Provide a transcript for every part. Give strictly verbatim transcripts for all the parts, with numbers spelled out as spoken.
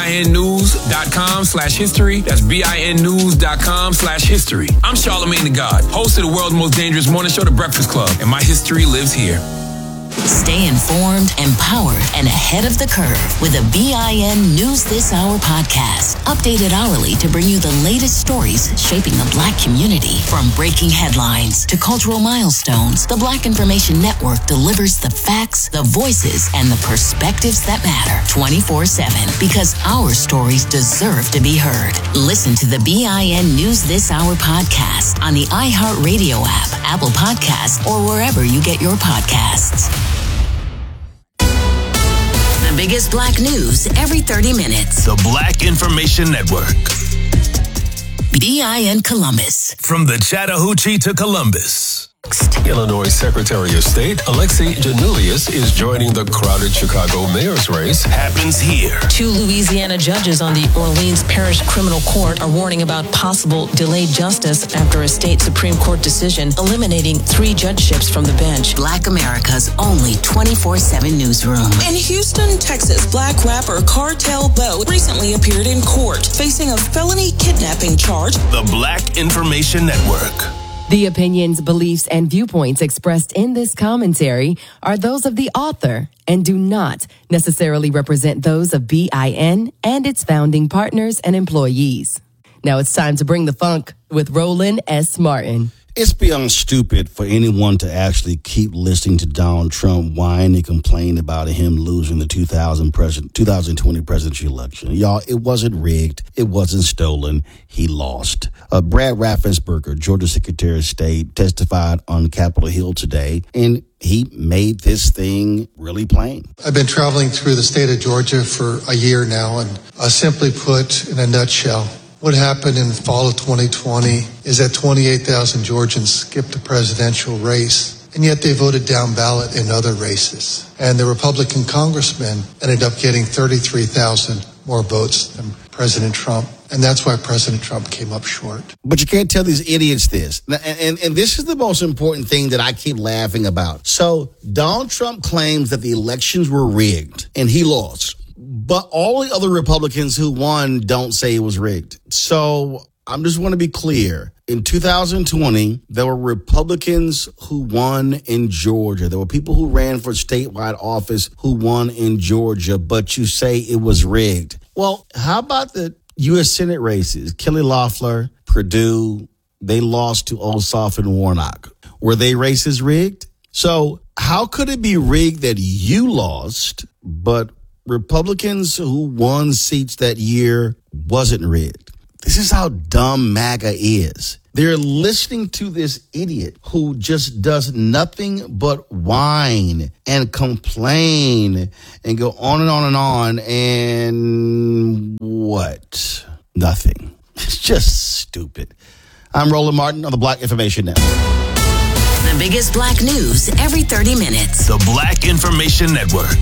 binnews.com slash history. That's binnews.com slash history. I'm Charlamagne the God, host of the world's most dangerous morning show, The Breakfast Club, and my history lives here. Stay informed, empowered, and ahead of the curve with a B I N News This Hour podcast. Updated hourly to bring you the latest stories shaping the Black community. From breaking headlines to cultural milestones, the Black Information Network delivers the facts, the voices, and the perspectives that matter twenty-four seven, because our stories deserve to be heard. Listen to the B I N News This Hour podcast on the iHeartRadio app, Apple Podcasts, or wherever you get your podcasts. The biggest Black news every thirty minutes. The Black Information Network. B I N Columbus. From the Chattahoochee to Columbus. Illinois Secretary of State Alexi Giannoulias is joining the crowded Chicago mayor's race. Happens here. Two Louisiana judges on the Orleans Parish Criminal Court are warning about possible delayed justice after a state Supreme Court decision eliminating three judgeships from the bench. Black America's only twenty-four seven newsroom. In Houston, Texas, Black rapper Cartel Beau recently appeared in court facing a felony kidnapping charge. The Black Information Network. The opinions, beliefs, and viewpoints expressed in this commentary are those of the author and do not necessarily represent those of B I N and its founding partners and employees. Now it's time to bring the funk with Roland S. Martin. It's beyond stupid for anyone to actually keep listening to Donald Trump whine and complain about him losing the two thousand president, twenty twenty presidential election. Y'all, it wasn't rigged. It wasn't stolen. He lost. Uh, Brad Raffensperger, Georgia Secretary of State, testified on Capitol Hill today, and he made this thing really plain. I've been traveling through the state of Georgia for a year now, and uh, simply put, in a nutshell, what happened in the fall of twenty twenty is that twenty-eight thousand Georgians skipped the presidential race, and yet they voted down ballot in other races. And the Republican congressman ended up getting thirty-three thousand more votes than President Trump. And that's why President Trump came up short. But you can't tell these idiots this. And, and, and this is the most important thing that I keep laughing about. So Donald Trump claims that the elections were rigged, and he lost. But all the other Republicans who won don't say it was rigged. So I just want to be clear. In two thousand twenty, there were Republicans who won in Georgia. There were people who ran for statewide office who won in Georgia, but you say it was rigged. Well, how about the U S Senate races? Kelly Loeffler, Perdue, they lost to Ossoff and Warnock. Were they races rigged? So how could it be rigged that you lost, but Republicans who won seats that year wasn't rigged? This is how dumb MAGA is. They're listening to this idiot who just does nothing but whine and complain and go on and on and on. And what? Nothing. It's just stupid. I'm Roland Martin on the Black Information Network. The biggest Black news every thirty minutes. The Black Information Network.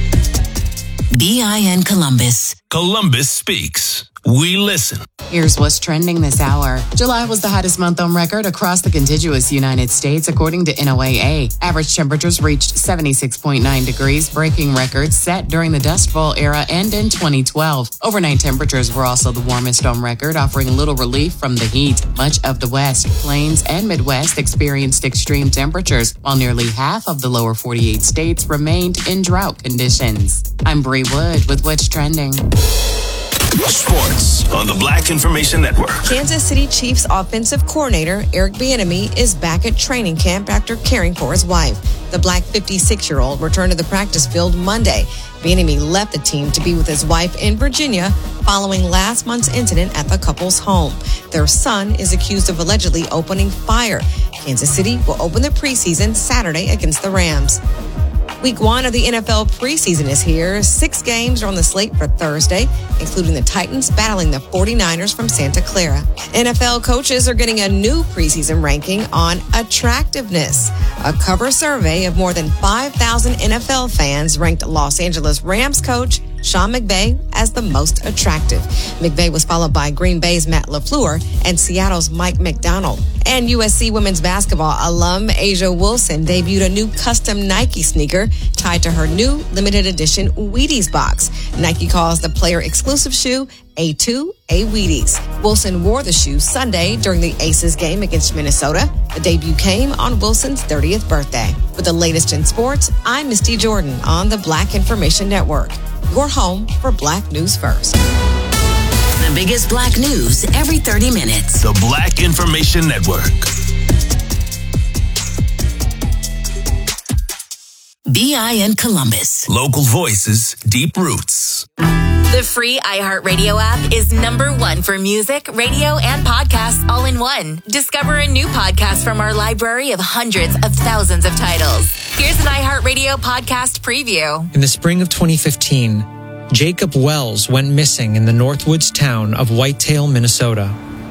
B I N Columbus. Columbus speaks. We listen. Here's what's trending this hour. July was the hottest month on record across the contiguous United States, according to N O A A. Average temperatures reached seventy-six point nine degrees, breaking records set during the Dust Bowl era and in twenty twelve. Overnight temperatures were also the warmest on record, offering little relief from the heat. Much of the West, Plains, and Midwest experienced extreme temperatures, while nearly half of the lower forty-eight states remained in drought conditions. I'm Bree Wood with What's Trending. Sports on the Black Information Network. Kansas City Chiefs offensive coordinator Eric Bieniemy is back at training camp after caring for his wife. The Black fifty-six-year-old returned to the practice field Monday. Bieniemy left the team to be with his wife in Virginia following last month's incident at the couple's home. Their son is accused of allegedly opening fire. Kansas City will open the preseason Saturday against the Rams. Week one of the N F L preseason is here. Six games are on the slate for Thursday, including the Titans battling the forty-niners from Santa Clara. N F L coaches are getting a new preseason ranking on attractiveness. A cover survey of more than five thousand N F L fans ranked Los Angeles Rams coach Sean McVay as the most attractive. McVay was followed by Green Bay's Matt LaFleur and Seattle's Mike McDonald. And U S C women's basketball alum Asia Wilson debuted a new custom Nike sneaker tied to her new limited edition Wheaties box. Nike calls the player-exclusive shoe A two A Wheaties. Wilson wore the shoe Sunday during the Aces game against Minnesota. The debut came on Wilson's thirtieth birthday. With the latest in sports, I'm Misty Jordan on the Black Information Network. Your home for Black News First. The biggest Black news every thirty minutes. The Black Information Network. B I N Columbus. Local voices, deep roots. The free iHeartRadio app is number one for music, radio, and podcasts all in one. Discover a new podcast from our library of hundreds of thousands of titles. Here's an iHeartRadio podcast preview. In the spring of twenty fifteen, Jacob Wells went missing in the Northwoods town of Whitetail, Minnesota.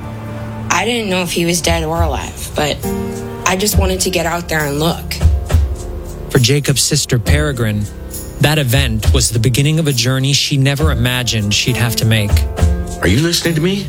I didn't know if he was dead or alive, but I just wanted to get out there and look. For Jacob's sister, Peregrine, that event was the beginning of a journey she never imagined she'd have to make. Are you listening to me?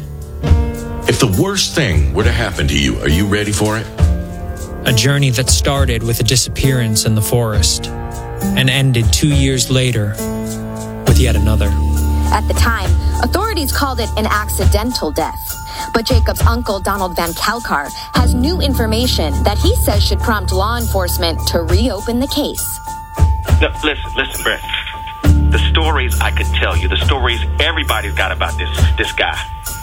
If the worst thing were to happen to you, are you ready for it? A journey that started with a disappearance in the forest and ended two years later with yet another. At the time, authorities called it an accidental death. But Jacob's uncle, Donald Van Kalkar, has new information that he says should prompt law enforcement to reopen the case. No, listen, listen, Brett. The stories I could tell you, the stories everybody's got about this this guy.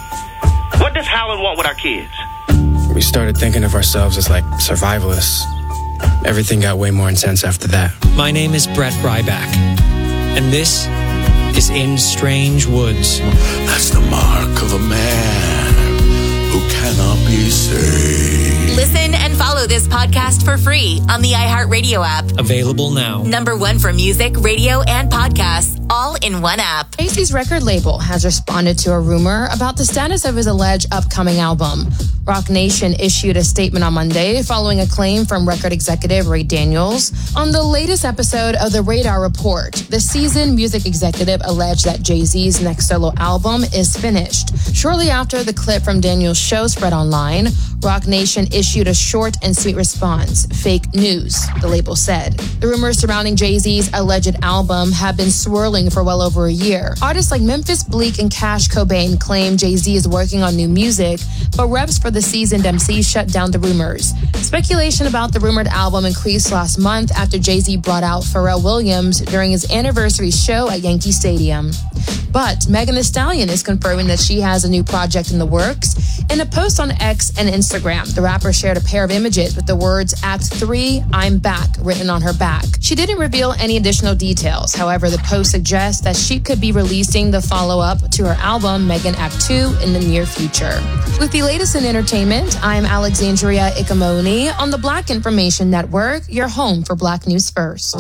What does Howland want with our kids? We started thinking of ourselves as like survivalists. Everything got way more intense after that. My name is Brett Ryback, and this is In Strange Woods. That's the mark of a man who cannot be saved. Listen and follow this podcast for free on the iHeartRadio app. Available now. Number one for music, radio, and podcasts, all in one app. Jay-Z's record label has responded to a rumor about the status of his alleged upcoming album. Rock Nation issued a statement on Monday following a claim from record executive Ray Daniels. On the latest episode of the Radar Report, the seasoned music executive alleged that Jay-Z's next solo album is finished. Shortly after the clip from Daniels' show spread online, Rock Nation issued a short and sweet response. Fake news, the label said. The rumors surrounding Jay-Z's alleged album have been swirling for well over a year. Artists like Memphis Bleek and Cash Cobain claim Jay-Z is working on new music, but reps for the seasoned M C shut down the rumors. Speculation about the rumored album increased last month after Jay-Z brought out Pharrell Williams during his anniversary show at Yankee Stadium. But Megan Thee Stallion is confirming that she has a new project in the works. In a post on X and Instagram, the rapper shared a pair of images with the words Act three, I'm Back written on her back. She didn't reveal any additional details. However, the post suggests that she could be releasing the follow-up to her album, Megan Act two, in the near future. With the latest in entertainment, I'm Alexandria Ikamoni on the Black Information Network, your home for Black News First.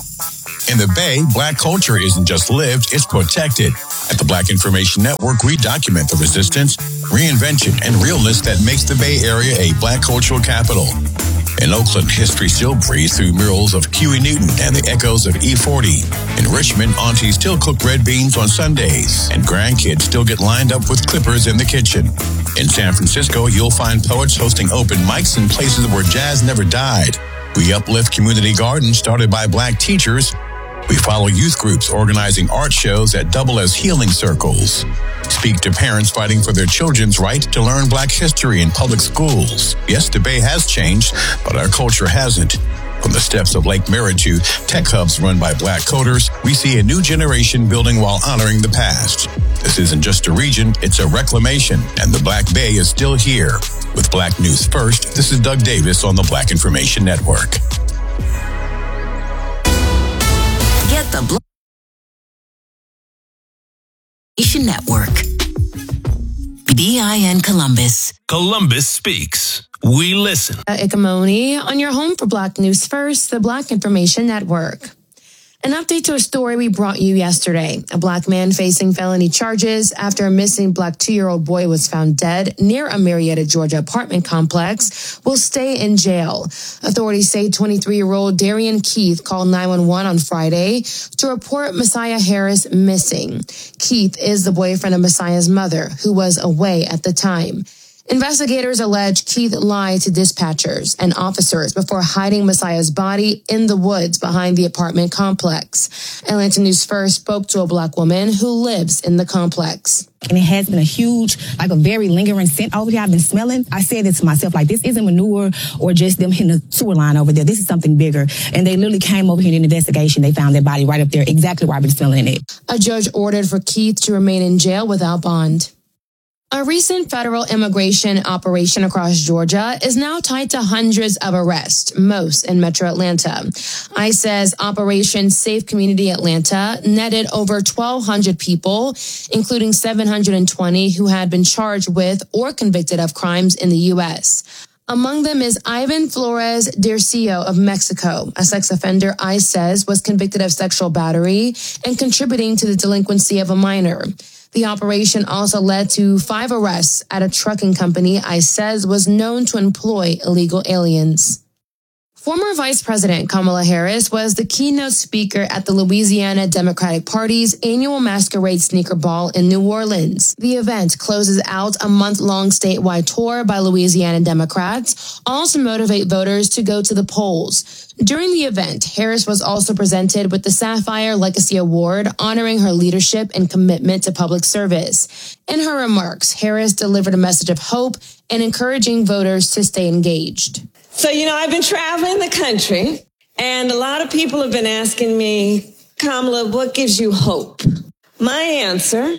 In the Bay, Black culture isn't just lived, it's protected. At the Black Information Network, we document the resistance, reinvention, and realness that makes the Bay Area a Black cultural capital. In Oakland, history still breathes through murals of Huey Newton and the echoes of E forty. In Richmond, aunties still cook red beans on Sundays, and grandkids still get lined up with clippers in the kitchen. In San Francisco, you'll find poets hosting open mics in places where jazz never died. We uplift community gardens started by Black teachers. We follow youth groups organizing art shows that double as healing circles. Speak to parents fighting for their children's right to learn Black history in public schools. Yes, the Bay has changed, but our culture hasn't. From the steps of Lake Merritt to tech hubs run by Black coders, we see a new generation building while honoring the past. This isn't just a region, it's a reclamation, and the Black Bay is still here. With Black News First, this is Doug Davis on the Black Information Network. Get the Black Information Network. B I N Columbus. Columbus speaks. We listen. Ikamoni on your home for Black News First, the Black Information Network. An update to a story we brought you yesterday. A black man facing felony charges after a missing black two-year-old boy was found dead near a Marietta, Georgia apartment complex will stay in jail. Authorities say twenty-three-year-old Darian Keith called nine one one on Friday to report Messiah Harris missing. Keith is the boyfriend of Messiah's mother, who was away at the time. Investigators allege Keith lied to dispatchers and officers before hiding Messiah's body in the woods behind the apartment complex. Atlanta News First spoke to a black woman who lives in the complex. And it has been a huge, like a very lingering scent over here. I've been smelling. I said this to myself, like, this isn't manure or just them hitting the sewer line over there. This is something bigger. And they literally came over here in an investigation. They found their body right up there, exactly where I've been smelling it. A judge ordered for Keith to remain in jail without bond. A recent federal immigration operation across Georgia is now tied to hundreds of arrests, most in Metro Atlanta. ICE says Operation Safe Community Atlanta netted over twelve hundred people, including seven hundred twenty who had been charged with or convicted of crimes in the U S. Among them is Ivan Flores Dircio of Mexico, a sex offender ICE says was convicted of sexual battery and contributing to the delinquency of a minor. The operation also led to five arrests at a trucking company ICE says was known to employ illegal aliens. Former Vice President Kamala Harris was the keynote speaker at the Louisiana Democratic Party's annual Masquerade Sneaker Ball in New Orleans. The event closes out a month-long statewide tour by Louisiana Democrats, all to motivate voters to go to the polls. During the event, Harris was also presented with the Sapphire Legacy Award, honoring her leadership and commitment to public service. In her remarks, Harris delivered a message of hope and encouraging voters to stay engaged. So, you know, I've been traveling the country, and a lot of people have been asking me, Kamala, what gives you hope? My answer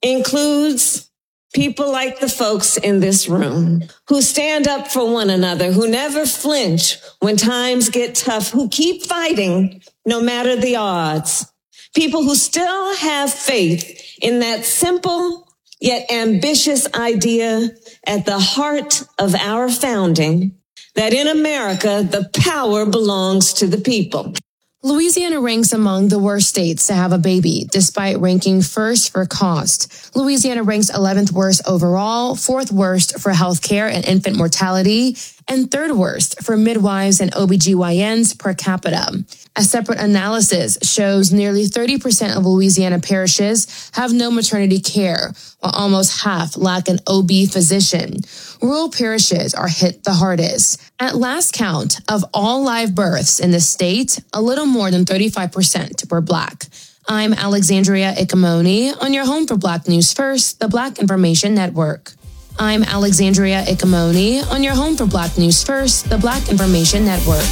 includes people like the folks in this room who stand up for one another, who never flinch when times get tough, who keep fighting no matter the odds. People who still have faith in that simple yet ambitious idea at the heart of our founding, that in America, the power belongs to the people. Louisiana ranks among the worst states to have a baby, despite ranking first for cost. Louisiana ranks eleventh worst overall, fourth worst for healthcare and infant mortality, and third worst for midwives and O B G Y Ns per capita. A separate analysis shows nearly thirty percent of Louisiana parishes have no maternity care, while almost half lack an O B physician. Rural parishes are hit the hardest. At last count of all live births in the state, a little more than thirty-five percent were Black. I'm Alexandria Ikamoni on your home for Black News First, the Black Information Network. I'm Alexandria Ikamoni on your home for Black News First, the Black Information Network.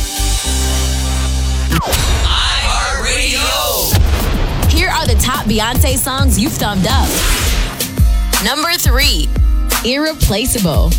iHeartRadio. Here are the top Beyonce songs you've thumbed up. Number three, Irreplaceable.